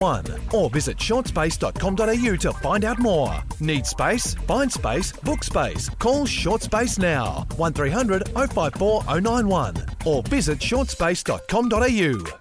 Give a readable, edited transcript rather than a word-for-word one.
or visit shortspace.com.au to find out more. Need space? Find space, book space. Call Short Space now, 1300 054 091 or visit shortspace.com.au.